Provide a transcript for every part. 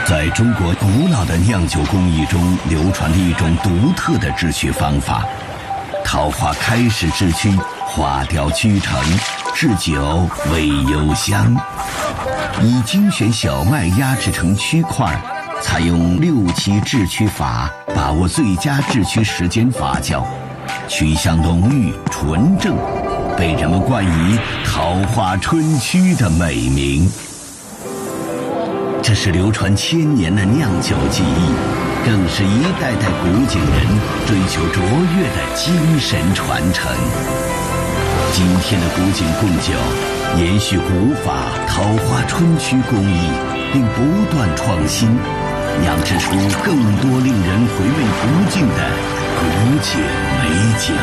在中国古老的酿酒工艺中流传着一种独特的制曲方法。桃花开始制曲，花雕曲成，制酒味幽香。以精选小麦压制成曲块，采用6期制曲法，把握最佳制曲时间发酵，曲香浓郁纯正，被人们冠以桃花春曲的美名。这是流传千年的酿酒技艺，更是一代代古井人追求卓越的精神传承。今天的古井贡酒延续古法桃花春曲工艺，并不断创新，酿制出更多令人回味不尽的古井美酒。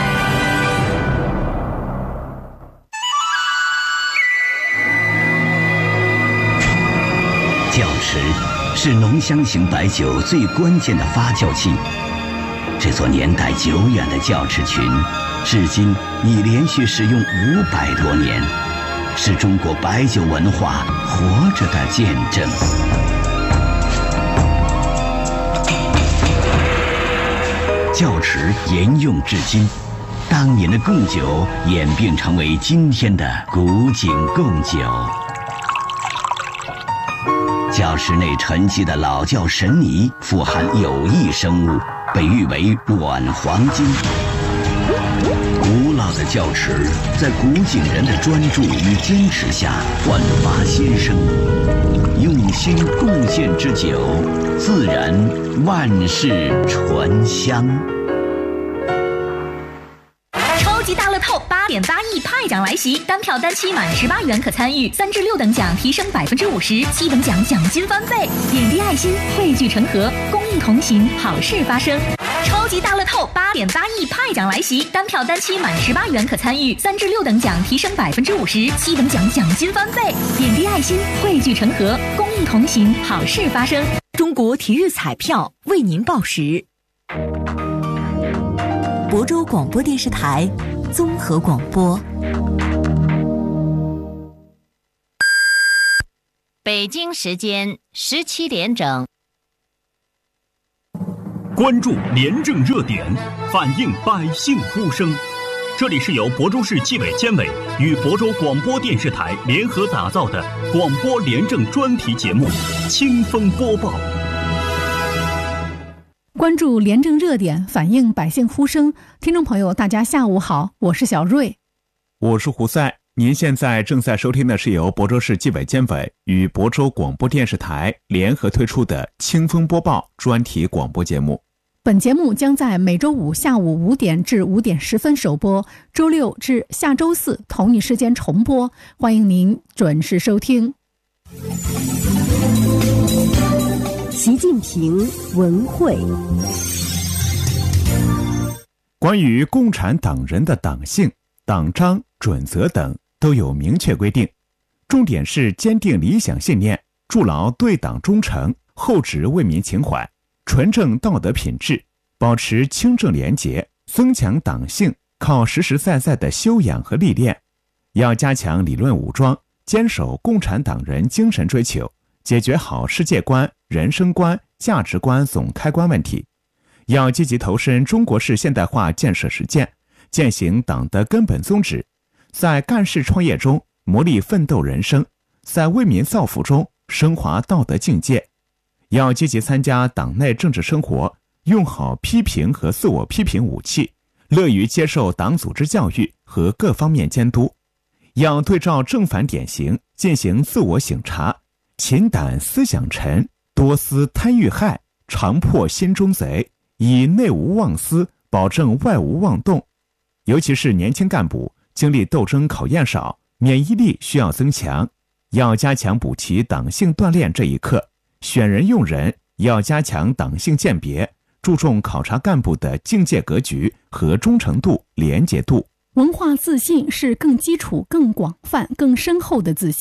窖池是浓香型白酒最关键的发酵器。这座年代久远的窖池群，至今已连续使用500多年，是中国白酒文化活着的见证。窖池沿用至今，当年的贡酒演变成为今天的古井贡酒。窖池内沉积的老窖神泥富含有益生物，被誉为软黄金。古老的窖池在古井人的专注与坚持下焕发新生，用心贡献之酒，自然万世醇香。 超级大乐透8.8亿派奖来袭，单票单期满18元可参与，3至6等奖提升50%，7等奖奖金翻倍，点滴爱心，汇聚成河，公益同行，好事发生。超级大乐透8.8亿派奖来袭，单票单期满18元可参与，3至6等奖提升50%，7等奖奖金翻倍，点滴爱心，汇聚成河，公益同行，好事发生。 中国体育彩票为您报时。亳州广播电视台综合广播。 北京时间17点整。 关注廉政热点，反映百姓呼声。这里是由亳州市纪委监委与亳州广播电视台联合打造的广播廉政专题节目《清风播报》。 关注廉政热点，反映百姓呼声。听众朋友，大家下午好，我是小瑞， 我是胡赛。您现在正在收听的是由亳州市纪委监委与亳州广播电视台联合推出的《清风播报》专题广播节目。 本节目将在每周五下午5点至5点10分首播，周六至下周四同一时间重播，欢迎您准时收听。 习近平文汇。 关于共产党人的党性、党章、准则等都有明确规定，重点是坚定理想信念，筑牢对党忠诚、厚植为民情怀、纯正道德品质，保持清正廉洁，增强党性，靠实实在在的修养和历练。要加强理论武装，坚守共产党人精神追求，解决好世界观、人生观、价值观总开关问题。要积极投身中国式现代化建设实践，践行党的根本宗旨，在干事创业中磨砺奋斗人生，在为民造福中升华道德境界。要积极参加党内政治生活，用好批评和自我批评武器，乐于接受党组织教育和各方面监督。要对照正反典型进行自我省察，勤胆思想沉，多思贪欲害，常破心中贼，以内无妄思，保证外无妄动。尤其是年轻干部，经历斗争考验少，免疫力需要增强，要加强补齐党性锻炼这一课。选人用人要加强党性鉴别，注重考察干部的境界格局和忠诚度、廉洁度。 文化自信是更基础、更广泛、更深厚的自信。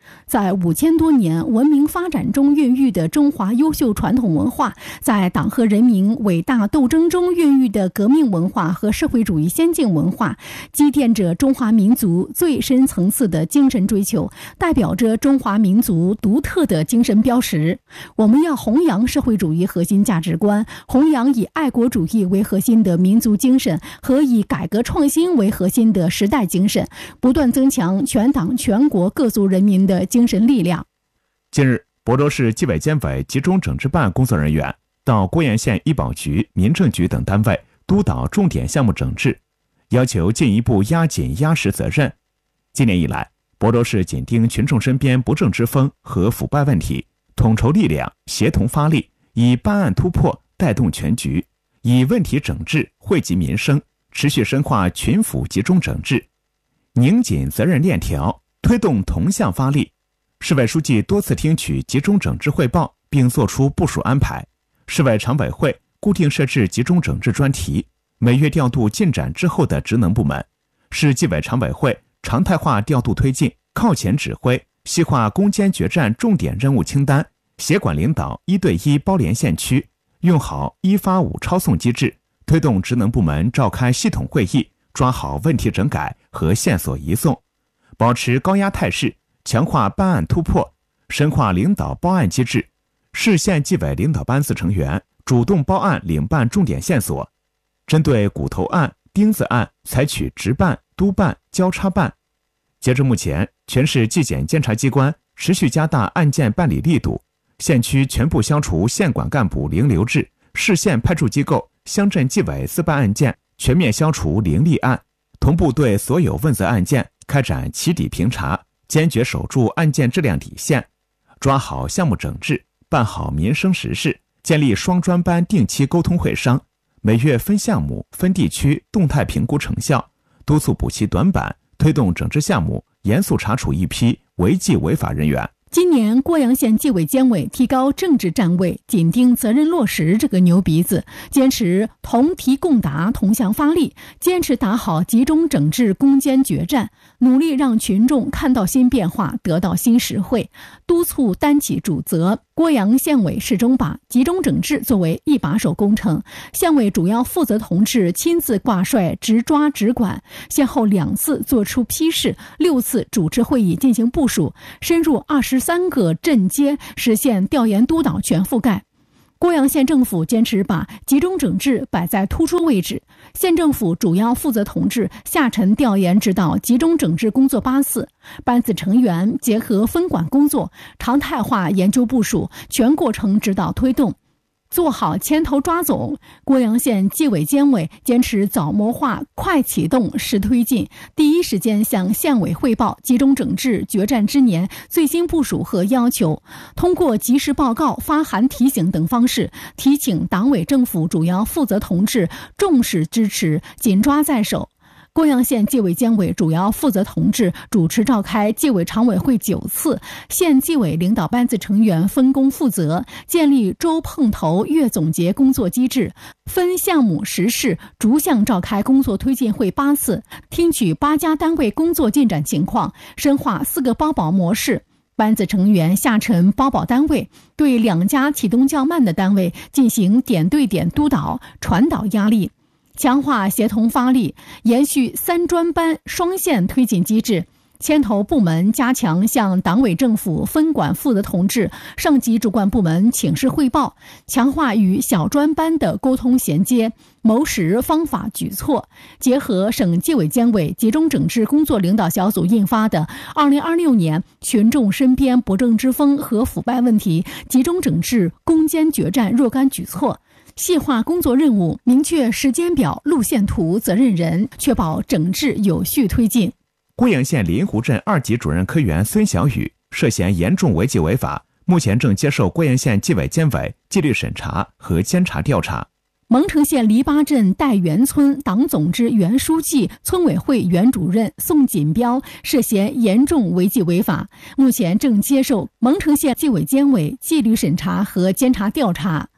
在5000多年文明发展中孕育的中华优秀传统文化，在党和人民伟大斗争中孕育的革命文化和社会主义先进文化，积淀着中华民族最深层次的精神追求，代表着中华民族独特的精神标识。我们要弘扬社会主义核心价值观，弘扬以爱国主义为核心的民族精神和以改革创新为核心的时代精神，不断增强全党全国各族人民的精神力量。 近日，亳州市纪委监委集中整治办工作人员到郭阳县医保局、民政局等单位督导重点项目整治，要求进一步压紧压实责任。今年以来，亳州市紧盯群众身边不正之风和腐败问题，统筹力量，协同发力，以办案突破带动全局，以问题整治惠及民生，持续深化群府集中整治，拧紧责任链条，推动同向发力。市委书记多次听取集中整治汇报，并作出部署安排。市委常委会固定设置集中整治专题，每月调度进展之后的职能部门。市纪委常委会常态化调度推进，靠前指挥，细化攻坚决战重点任务清单，协管领导1对1包连县区，用好185抄送机制，推动职能部门召开系统会议，抓好问题整改和线索移送，保持高压态势，强化办案突破，深化领导报案机制。市县纪委领导班子成员主动报案领办重点线索，针对骨头案、钉子案采取直办、督办、交叉办。截至目前，全市纪检监察机关持续加大案件办理力度，县区全部消除县管干部零留制，市县派出机构、乡镇纪委自办案件全面消除零立案，同步对所有问责案件开展起底评查，坚决守住案件质量底线，抓好项目整治，办好民生实事，建立双专班定期沟通会商，每月分项目、分地区动态评估成效，督促补齐短板，推动整治项目，严肃查处一批违纪违法人员。 今年郭阳县纪委监委提高政治站位，紧盯责任落实这个牛鼻子，坚持同题共答、同向发力，坚持打好集中整治攻坚决战，努力让群众看到新变化，得到新实惠，督促担起主责。郭阳县委始终把集中整治作为一把手工程，县委主要负责同志亲自挂帅，直抓直管，先后2次作出批示，6次主持会议进行部署，深入23个镇街，实现调研督导全覆盖。郭阳县政府坚持把集中整治摆在突出位置，县政府主要负责同志下沉调研指导集中整治工作8次，班子成员结合分管工作，常态化研究部署，全过程指导推动，做好牵头抓总。郭阳县纪委监委坚持早谋划、快启动、实推进，第一时间向县委汇报集中整治决战之年最新部署和要求，通过及时报告、发函提醒等方式，提醒党委政府主要负责同志重视支持，紧抓在手。郭阳县纪委监委主要负责同志主持召开纪委常委会9次，县纪委领导班子成员分工负责，建立周碰头、月总结工作机制，分项目实事逐项召开工作推进会8次，听取8家单位工作进展情况，深化4个包保模式。班子成员下沉包保单位，对2家启动较慢的单位进行点对点督导、传导压力，强化协同发力，延续3专班双线推进机制，牵头部门加强向党委政府分管负责同志、上级主管部门请示汇报，强化与小专班的沟通衔接，谋实方法举措。结合省纪委监委集中整治工作领导小组印发的2026年群众身边不正之风和腐败问题集中整治攻坚决战若干举措，细化工作任务，明确时间表、路线图、责任人，确保整治有序推进。 郭阳县临湖镇2级主任科员孙小雨涉嫌严重违纪违法，目前正接受郭阳县纪委监委纪律审查和监察调查。 蒙城县篱笆镇戴园村党总支原书记、村委会原主任宋锦彪涉嫌严重违纪违法，目前正接受蒙城县纪委监委纪律审查和监察调查。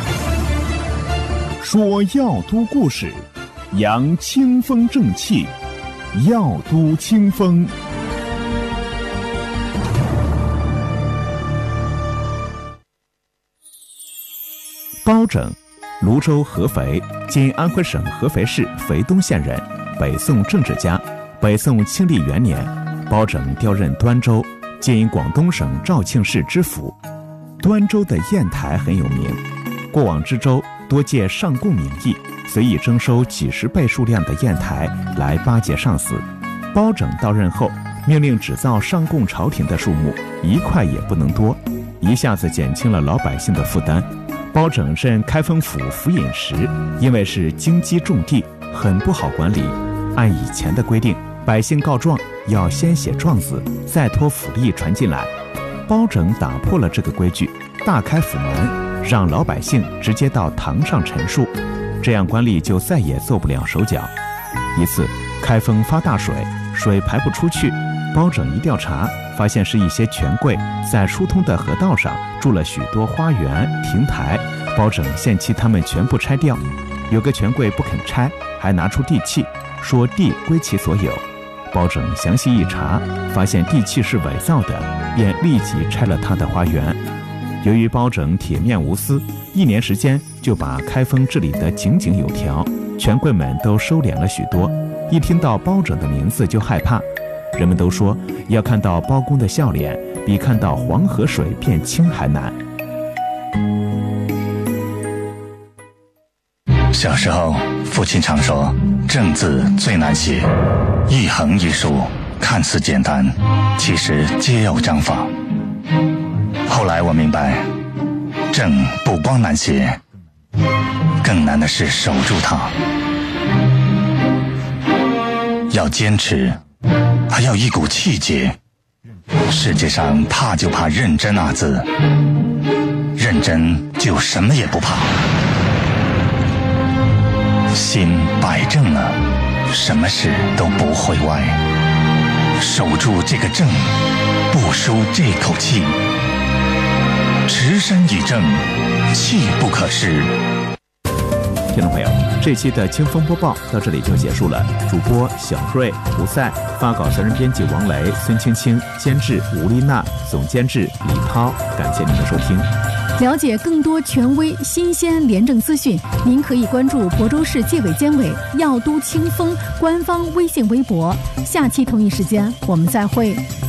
说要都故事，扬清风正气，要都清风。 包拯，泸州合肥（今安徽省合肥市肥东县人），北宋政治家。北宋庆历元年，包拯调任端州（今广东省肇庆市知府）。端州的砚台很有名，过往知州多借上贡名义，随意征收几十倍数量的砚台来巴结上司。包拯到任后，命令只造上贡朝廷的数目1块也不能多，一下子减轻了老百姓的负担。包拯任开封府府尹时，因为是京畿重地，很不好管理。按以前的规定，百姓告状要先写状子，再托府吏传进来。包拯打破了这个规矩，大开府门，让老百姓直接到堂上陈述，这样官吏就再也做不了手脚。一次，开封发大水，水排不出去，包拯一调查，发现是一些权贵在疏通的河道上筑了许多花园亭台，包拯限期他们全部拆掉。有个权贵不肯拆，还拿出地契，说地归其所有。包拯详细一查，发现地契是伪造的，便立即拆了他的花园。由于包拯铁面无私，1年时间就把开封治理得井井有条，权贵们都收敛了许多，一听到包拯的名字就害怕。人们都说，要看到包公的笑脸，比看到黄河水变清还难。 小时候，父亲常说，正字最难写，一横一竖看似简单，其实皆有章法。后来我明白，正不光难写，更难的是守住它。要坚持，还要一股气节。世界上怕就怕认真2字，认真就什么也不怕。心摆正了，什么事都不会歪。守住这个正，不输这口气。持身以正，气不可失。 听众朋友，这期的清风播报到这里就结束了。主播小瑞、胡赛，发稿责任编辑王雷、孙青青，监制吴丽娜，总监制李涛。感谢您的收听。 了解更多权威、新鲜廉政资讯，您可以关注亳州市纪委监委药都清风官方微信微博。下期同一时间我们再会。